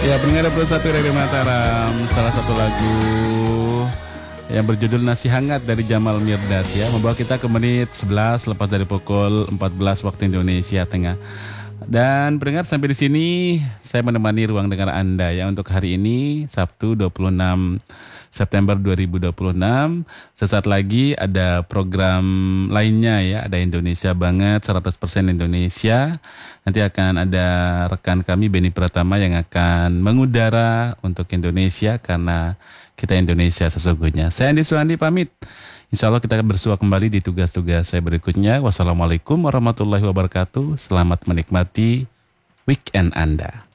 Ya, pendengar 21 Radio Mataram, salah satu lagu yang berjudul Nasi Hangat dari Jamal Mirdad ya, membawa kita ke menit 11 lepas dari pukul 14 waktu Indonesia Tengah. Dan pendengar, sampai di sini saya menemani ruang dengar Anda ya untuk hari ini Sabtu 26 September 2026. Sesaat lagi ada program lainnya ya, ada Indonesia Banget 100% Indonesia. Nanti akan ada rekan kami Beni Pratama yang akan mengudara untuk Indonesia karena kita Indonesia sesungguhnya. Saya Andi Suhandi pamit. Insya Allah kita akan bersua kembali di tugas-tugas saya berikutnya. Wassalamualaikum warahmatullahi wabarakatuh. Selamat menikmati weekend Anda.